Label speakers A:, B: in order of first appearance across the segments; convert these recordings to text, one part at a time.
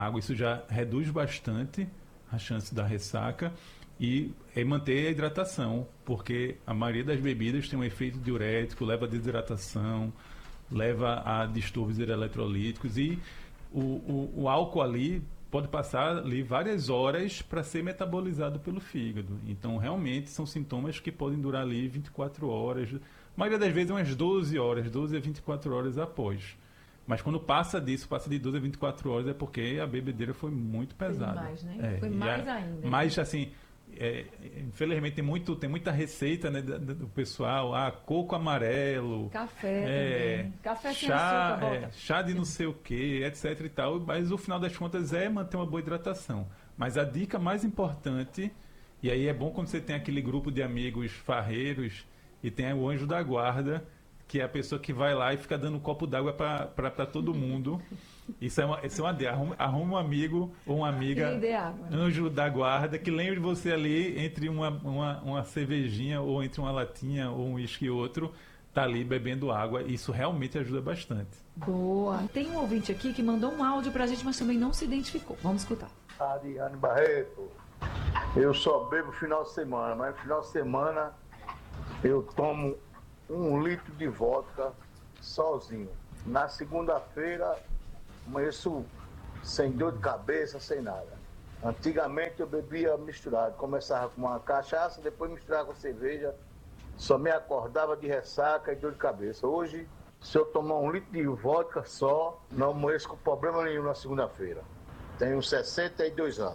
A: água, isso já reduz bastante a chance da ressaca e manter a hidratação, porque a maioria das bebidas tem um efeito diurético, leva a desidratação, leva a distúrbios eletrolíticos e o álcool ali pode passar ali várias horas para ser metabolizado pelo fígado. Então, realmente, são sintomas que podem durar ali 24 horas, a maioria das vezes umas 12 horas, 12 a 24 horas após. Mas quando passa disso, passa de 12 a 24 horas, é porque a bebedeira foi muito pesada.
B: Foi mais, né? Foi mais ainda.
A: Mas, assim, infelizmente tem muita receita, né, do pessoal, coco amarelo,
B: café também. Café sem
A: chá,
B: açúcar,
A: chá de não sei o que, etc e tal, mas o final das contas é manter uma boa hidratação. Mas a dica mais importante, e aí é bom quando você tem aquele grupo de amigos farreiros e tem o anjo da guarda, que é a pessoa que vai lá e fica dando um copo d'água para todo mundo. Isso é uma ideia. Arruma um amigo ou uma amiga anjo da guarda que lembre você ali entre uma cervejinha ou entre uma latinha ou um uísque e outro, tá ali bebendo água. Isso realmente ajuda bastante.
B: Boa. Tem um ouvinte aqui que mandou um áudio pra gente, mas também não se identificou. Vamos escutar.
C: Ariane Barreto, eu só bebo final de semana, mas final de semana eu tomo 1 litro de vodka sozinho. Na segunda-feira, amanheço sem dor de cabeça, sem nada. Antigamente eu bebia misturado. Começava com uma cachaça, depois misturava com cerveja. Só me acordava de ressaca e dor de cabeça. Hoje, se eu tomar 1 litro de vodka só, não amanheço com problema nenhum na segunda-feira. Tenho 62 anos.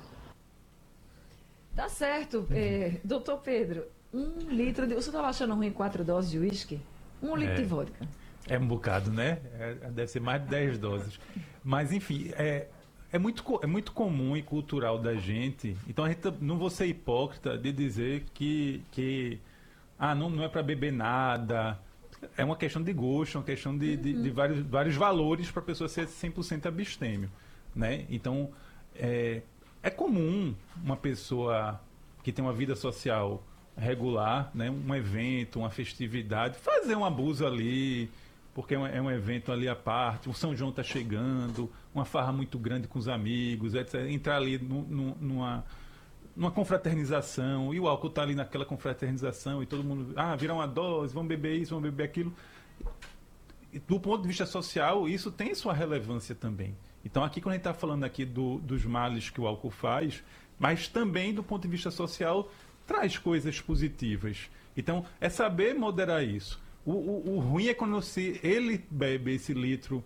B: Tá certo, doutor Pedro. 1 litro de... Você estava achando ruim 4 doses de uísque? 1 litro de vodka.
A: É um bocado, né? Deve ser mais de 10 doses. Mas, enfim, é muito comum e cultural da gente. Então, a gente não vou ser hipócrita de dizer que não é para beber nada. É uma questão de gosto, uma questão de vários valores para a pessoa ser 100% abstêmio, né? Então, é comum uma pessoa que tem uma vida social regular, né, um evento, uma festividade, fazer um abuso ali, porque é um evento ali à parte, o São João está chegando, uma farra muito grande com os amigos, etc. Entrar ali numa confraternização, e o álcool está ali naquela confraternização, e todo mundo, virar uma dose, vamos beber isso, vamos beber aquilo. E, do ponto de vista social, isso tem sua relevância também. Então, aqui, quando a gente está falando aqui dos males que o álcool faz, mas também, do ponto de vista social, traz coisas positivas. Então, é saber moderar isso. O ruim é quando ele bebe esse litro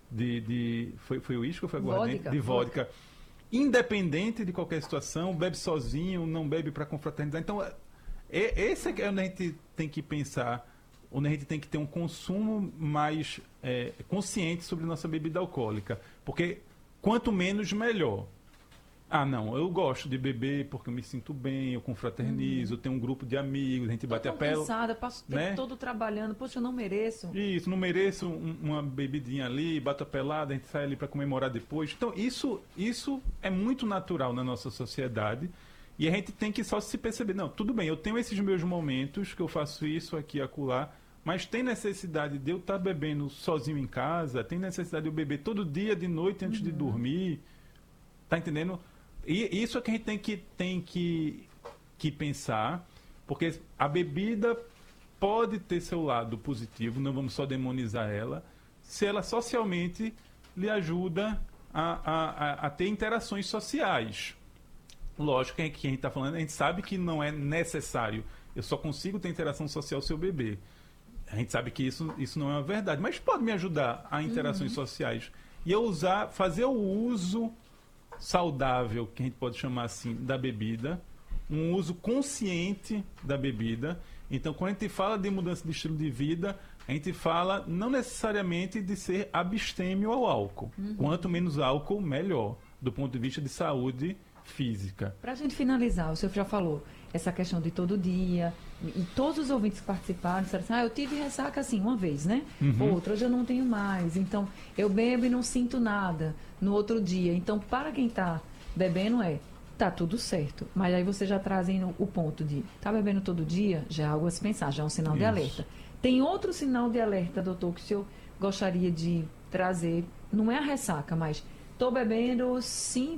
A: foi uísque ou foi aguardente? De vodka. Independente de qualquer situação, bebe sozinho, não bebe para confraternizar. Então, esse é onde a gente tem que pensar, onde a gente tem que ter um consumo mais consciente sobre nossa bebida alcoólica. Porque quanto menos, melhor. Não, eu gosto de beber porque eu me sinto bem, eu confraternizo, eu tenho um grupo de amigos, a gente bate a pele.
B: Cansada, passo o tempo todo trabalhando, poxa, eu não mereço.
A: Isso, não mereço uma bebidinha ali, bato a pelada, a gente sai ali para comemorar depois. Então, isso é muito natural na nossa sociedade e a gente tem que só se perceber, não, tudo bem, eu tenho esses meus momentos que eu faço isso aqui, acolá, mas tem necessidade de eu estar bebendo sozinho em casa, tem necessidade de eu beber todo dia de noite antes de dormir, tá entendendo? E isso é que a gente tem que pensar, porque a bebida pode ter seu lado positivo, não vamos só demonizar ela, se ela socialmente lhe ajuda a ter interações sociais. Lógico que a gente está falando, a gente sabe que não é necessário, eu só consigo ter interação social se eu beber. A gente sabe que isso não é uma verdade, mas pode me ajudar a interações sociais. E eu fazer o uso saudável, que a gente pode chamar assim, da bebida, um uso consciente da bebida. Então, quando a gente fala de mudança de estilo de vida, a gente fala não necessariamente de ser abstêmio ao álcool. Quanto menos álcool, melhor, do ponto de vista de saúde física.
B: Para a gente finalizar, o senhor já falou essa questão de todo dia, e todos os ouvintes que participaram disseram assim, eu tive ressaca assim uma vez, né? Outra, hoje eu não tenho mais, então eu bebo e não sinto nada no outro dia. Então, para quem está bebendo tá tudo certo, mas aí você já trazem o ponto de tá bebendo todo dia, já é algo a se pensar, já é um sinal de alerta. Tem outro sinal de alerta, doutor, que o senhor gostaria de trazer, não é a ressaca, mas tô bebendo 5